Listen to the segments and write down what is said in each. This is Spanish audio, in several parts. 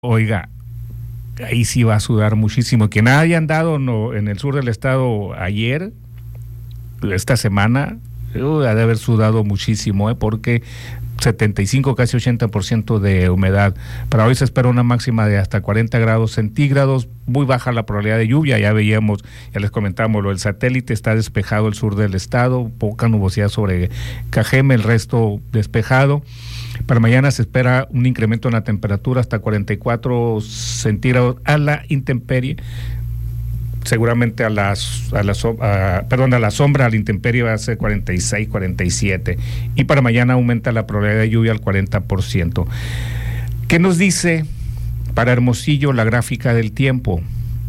Oiga, ahí sí va a sudar muchísimo. Quien haya andado en el sur del estado ayer, esta semana, ha de haber sudado muchísimo, porque 75, casi 80% de humedad. Para hoy se espera una máxima de hasta 40 grados centígrados, muy baja la probabilidad de lluvia. Ya veíamos, ya les comentamos, lo del satélite, está despejado el sur del estado, poca nubosidad sobre Cajeme, el resto despejado. Para mañana se espera un incremento en la temperatura hasta 44 centígrados a la intemperie. Seguramente a la sombra, a la intemperie va a ser 46, 47. Y para mañana aumenta la probabilidad de lluvia al 40%. ¿Qué nos dice para Hermosillo la gráfica del tiempo?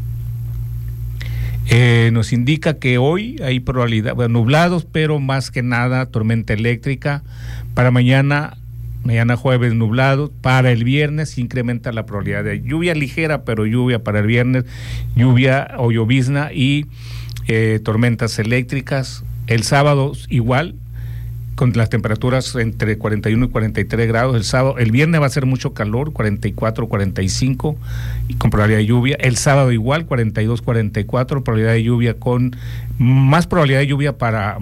Nos indica que hoy hay probabilidad, nublados, pero más que nada tormenta eléctrica. Para mañana jueves nublado. Para el viernes incrementa la probabilidad de lluvia ligera, pero lluvia para el viernes, lluvia o llovizna y tormentas eléctricas. El sábado igual, con las temperaturas entre 41 y 43 grados. El viernes va a ser mucho calor, 44, 45, y con probabilidad de lluvia. El sábado igual, 42, 44, probabilidad de lluvia, con más probabilidad de lluvia para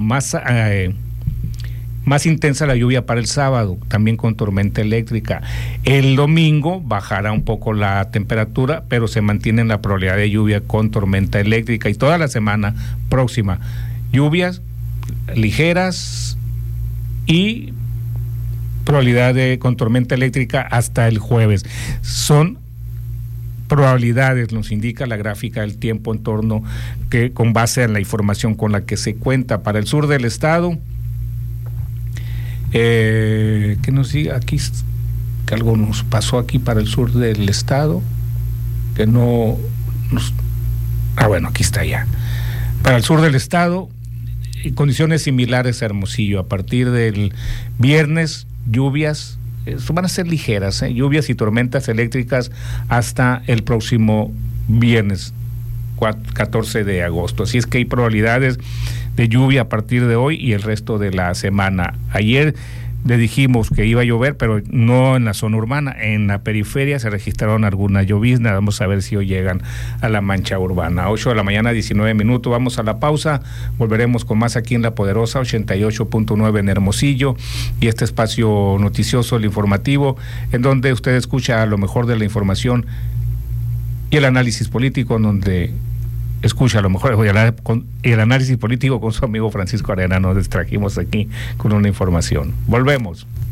más intensa la lluvia para el sábado, también con tormenta eléctrica. El domingo bajará un poco la temperatura, pero se mantiene la probabilidad de lluvia con tormenta eléctrica. Y toda la semana próxima, lluvias ligeras y probabilidad con tormenta eléctrica hasta el jueves. Son probabilidades, nos indica la gráfica del tiempo en torno que con base en la información con la que se cuenta. Para el sur del estado, que nos diga aquí que algo nos pasó aquí para el sur del estado, que no nos... bueno, aquí está ya. Para el sur del estado, condiciones similares a Hermosillo. A partir del viernes, lluvias, van a ser ligeras, lluvias y tormentas eléctricas hasta el próximo viernes 14 de agosto. Así es que hay probabilidades de lluvia a partir de hoy y el resto de la semana. Ayer le dijimos que iba a llover, pero no en la zona urbana. En la periferia se registraron algunas lloviznas. Vamos a ver si hoy llegan a la mancha urbana. 8 de la mañana, 19 minutos. Vamos a la pausa. Volveremos con más aquí en La Poderosa 88.9 en Hermosillo, y este espacio noticioso, el informativo, en donde usted escucha lo mejor de la información y el análisis político, en donde escucha a lo mejor el análisis político con su amigo Francisco Arena. Nos distrajimos aquí con una información. Volvemos.